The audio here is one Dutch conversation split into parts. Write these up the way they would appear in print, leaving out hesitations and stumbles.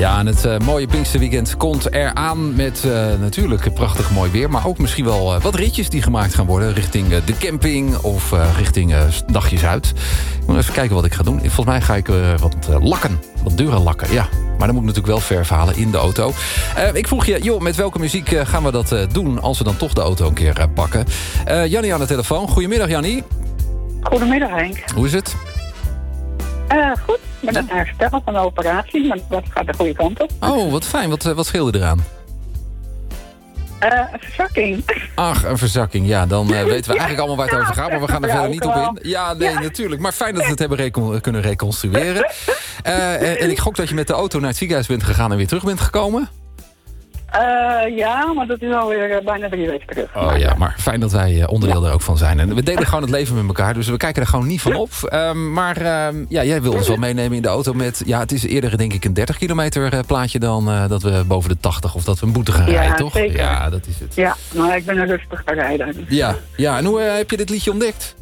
Ja, en het mooie Pinksterweekend komt eraan met natuurlijk prachtig mooi weer. Maar ook misschien wel wat ritjes die gemaakt gaan worden richting de camping of richting dagjes uit. Ik moet even kijken wat ik ga doen. Volgens mij ga ik wat lakken, wat deuren lakken, ja. Maar dan moet ik natuurlijk wel verf halen in de auto. Ik vroeg je, joh, met welke muziek gaan we dat doen als we dan toch de auto een keer pakken? Jannie aan de telefoon. Goedemiddag, Jannie. Goedemiddag, Henk. Hoe is het? Goed, met een herstel van de operatie, maar dat gaat de goede kant op. Oh, wat fijn. Wat scheelde eraan? Een verzakking. Ach, een verzakking. Ja, dan weten we eigenlijk allemaal waar het over gaat. Maar we gaan er verder niet op in. Ja, nee, natuurlijk. Maar fijn dat we het hebben kunnen reconstrueren. En ik gok dat je met de auto naar het ziekenhuis bent gegaan en weer terug bent gekomen. Ja, maar dat is alweer bijna 3 weken terug. Oh ja, maar fijn dat wij onderdeel er ook van zijn. En we delen gewoon het leven met elkaar, dus we kijken er gewoon niet van op. Maar jij wil ons wel meenemen in de auto met... Ja, het is eerder denk ik een 30 kilometer plaatje dan dat we boven de 80... of dat we een boete gaan rijden, toch? Zeker. Ja, dat is het. Ja, maar ik ben een rustige rijder. Ja, en hoe heb je dit liedje ontdekt?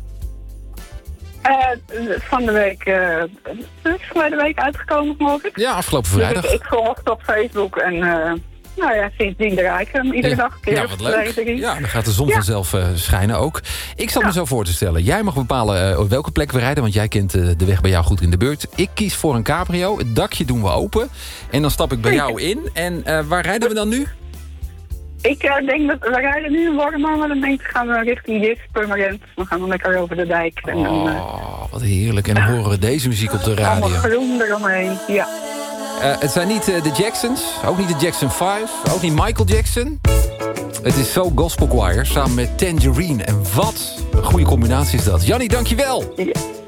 Van de week... is verleden week uitgekomen, geloof ik. Ja, afgelopen vrijdag. Dus ik volg het op Facebook en... sindsdien draai ik hem iedere dag een keer. Ja, wat leuk. Ja, dan gaat de zon vanzelf schijnen ook. Ik zat me zo voor te stellen. Jij mag bepalen op welke plek we rijden... want jij kent de weg bij jou goed in de buurt. Ik kies voor een cabrio. Het dakje doen we open. En dan stap ik bij jou in. En waar rijden we dan nu? Ik denk dat we rijden nu in Wormer... maar dan denk ik gaan we richting Jis, Purmerend. Dan gaan we lekker over de dijk. En wat heerlijk. En dan horen we deze muziek op de radio. Allemaal groen eromheen, ja. Het zijn niet de Jacksons, ook niet de Jackson 5, ook niet Michael Jackson. Het is So Gospel Choir samen met Tangerine. En wat een goede combinatie is dat. Jannie, dankjewel. Ja.